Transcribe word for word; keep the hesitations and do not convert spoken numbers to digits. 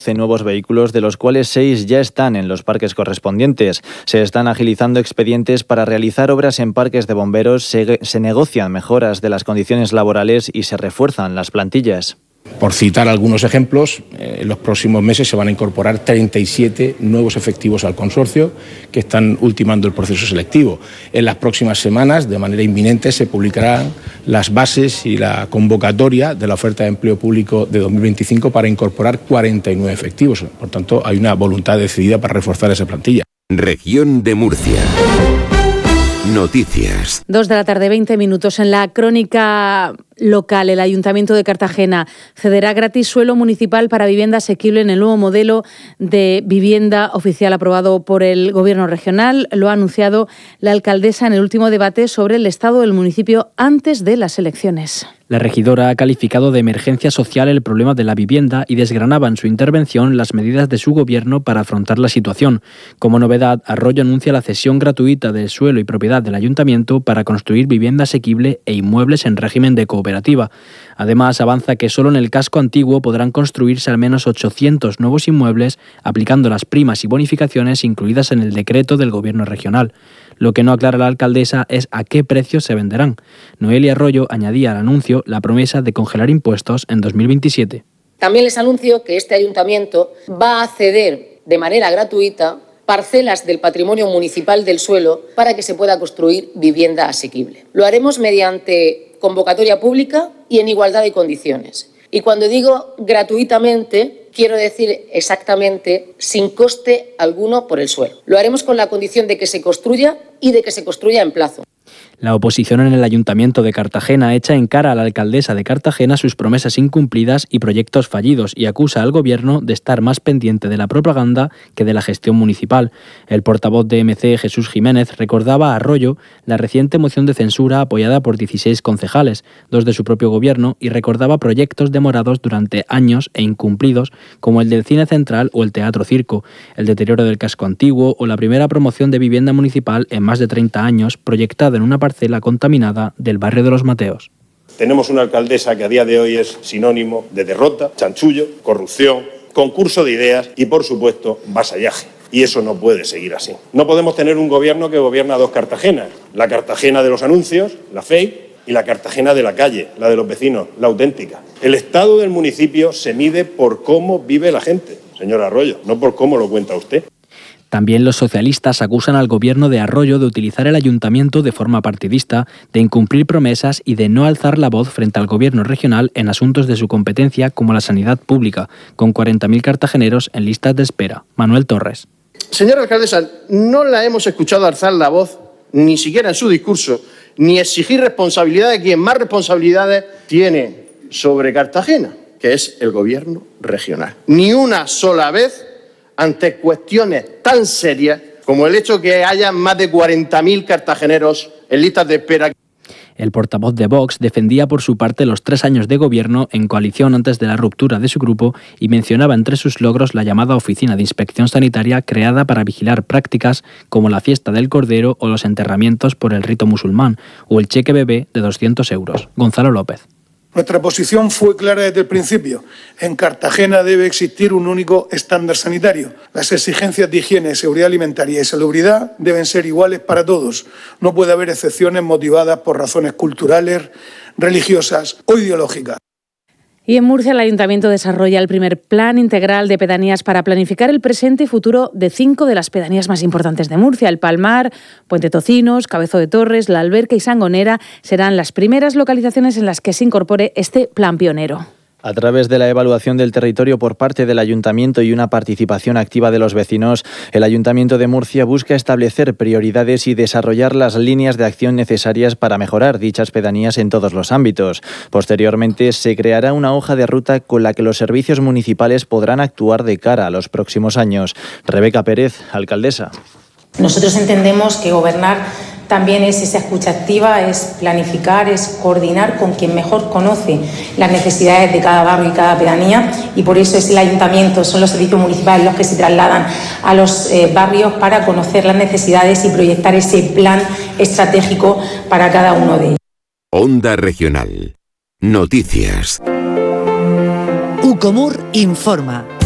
nuevos vehículos, de los cuales seis ya están en los parques correspondientes. Se están agilizando expedientes para realizar obras en parques de bomberos, se, se negocian mejoras de las condiciones laborales y se refuerzan las plantillas. Por citar algunos ejemplos, eh, en los próximos meses se van a incorporar treinta y siete nuevos efectivos al consorcio que están ultimando el proceso selectivo. En las próximas semanas, de manera inminente, se publicarán las bases y la convocatoria de la oferta de empleo público de dos mil veinticinco para incorporar cuarenta y nueve efectivos. Por tanto, hay una voluntad decidida para reforzar esa plantilla. Región de Murcia. Noticias. Dos de la tarde, veinte minutos. En la crónica local, el Ayuntamiento de Cartagena cederá gratis suelo municipal para vivienda asequible en el nuevo modelo de vivienda oficial aprobado por el Gobierno regional. Lo ha anunciado la alcaldesa en el último debate sobre el estado del municipio antes de las elecciones. La regidora ha calificado de emergencia social el problema de la vivienda y desgranaba en su intervención las medidas de su gobierno para afrontar la situación. Como novedad, Arroyo anuncia la cesión gratuita del suelo y propiedad del ayuntamiento para construir vivienda asequible e inmuebles en régimen de cooperativa. Además, avanza que solo en el casco antiguo podrán construirse al menos ochocientos nuevos inmuebles aplicando las primas y bonificaciones incluidas en el decreto del gobierno regional. Lo que no aclara la alcaldesa es a qué precios se venderán. Noelia Arroyo añadía al anuncio la promesa de congelar impuestos en dos mil veintisiete. También les anuncio que este ayuntamiento va a ceder de manera gratuita parcelas del patrimonio municipal del suelo para que se pueda construir vivienda asequible. Lo haremos mediante convocatoria pública y en igualdad de condiciones. Y cuando digo gratuitamente, quiero decir exactamente sin coste alguno por el suelo. Lo haremos con la condición de que se construya y de que se construya en plazo. La oposición en el Ayuntamiento de Cartagena echa en cara a la alcaldesa de Cartagena sus promesas incumplidas y proyectos fallidos y acusa al Gobierno de estar más pendiente de la propaganda que de la gestión municipal. El portavoz de M C, Jesús Jiménez, recordaba a Arroyo la reciente moción de censura apoyada por dieciséis concejales, dos de su propio Gobierno, y recordaba proyectos demorados durante años e incumplidos como el del Cine Central o el Teatro Circo, el deterioro del casco antiguo o la primera promoción de vivienda municipal en más de treinta años proyectada en una parcela contaminada del barrio de Los Mateos. Tenemos una alcaldesa que a día de hoy es sinónimo de derrota, chanchullo, corrupción, concurso de ideas y, por supuesto, vasallaje. Y eso no puede seguir así. No podemos tener un gobierno que gobierna dos Cartagenas. La Cartagena de los anuncios, la fake, y la Cartagena de la calle, la de los vecinos, la auténtica. El estado del municipio se mide por cómo vive la gente, señor Arroyo, no por cómo lo cuenta usted. También los socialistas acusan al Gobierno de Arroyo de utilizar el ayuntamiento de forma partidista, de incumplir promesas y de no alzar la voz frente al Gobierno regional en asuntos de su competencia como la sanidad pública, con cuarenta mil cartageneros en listas de espera. Manuel Torres. Señora alcaldesa, no la hemos escuchado alzar la voz, ni siquiera en su discurso, ni exigir responsabilidad de quien más responsabilidades tiene sobre Cartagena, que es el Gobierno regional. Ni una sola vez ante cuestiones tan serias como el hecho que haya más de cuarenta mil cartageneros en listas de espera. El portavoz de Vox defendía por su parte los tres años de gobierno en coalición antes de la ruptura de su grupo y mencionaba entre sus logros la llamada Oficina de Inspección Sanitaria creada para vigilar prácticas como la fiesta del Cordero o los enterramientos por el rito musulmán o el cheque bebé de doscientos euros. Gonzalo López. Nuestra posición fue clara desde el principio. En Cartagena debe existir un único estándar sanitario. Las exigencias de higiene, seguridad alimentaria y salubridad deben ser iguales para todos. No puede haber excepciones motivadas por razones culturales, religiosas o ideológicas. Y en Murcia el Ayuntamiento desarrolla el primer plan integral de pedanías para planificar el presente y futuro de cinco de las pedanías más importantes de Murcia. El Palmar, Puente Tocinos, Cabezo de Torres, La Alberca y Sangonera serán las primeras localizaciones en las que se incorpore este plan pionero. A través de la evaluación del territorio por parte del Ayuntamiento y una participación activa de los vecinos, el Ayuntamiento de Murcia busca establecer prioridades y desarrollar las líneas de acción necesarias para mejorar dichas pedanías en todos los ámbitos. Posteriormente, se creará una hoja de ruta con la que los servicios municipales podrán actuar de cara a los próximos años. Rebeca Pérez, alcaldesa. Nosotros entendemos que gobernar también es esa escucha activa, es planificar, es coordinar con quien mejor conoce las necesidades de cada barrio y cada pedanía, y por eso es el ayuntamiento, son los servicios municipales los que se trasladan a los eh, barrios para conocer las necesidades y proyectar ese plan estratégico para cada uno de ellos. Onda Regional. Noticias. Ucomur informa.